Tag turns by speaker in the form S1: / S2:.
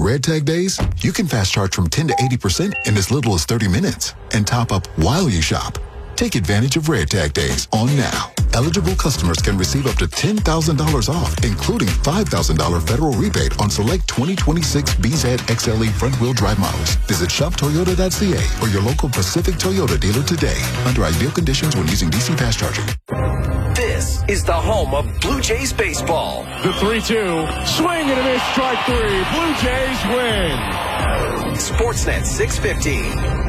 S1: Red Tag Days, you can fast charge from 10 to 80% in as little as 30 minutes and top up while you shop. Take advantage of Red Tag Days on now. Eligible customers can receive up to $10,000 off, including $5,000 federal rebate on select 2026 BZ XLE front-wheel drive models. Visit shoptoyota.ca or your local Pacific Toyota dealer today. Under ideal conditions when using DC fast charging.
S2: This is the home of Blue Jays baseball.
S3: The 3-2, swing and a miss, strike three. Blue Jays win.
S2: Sportsnet 650.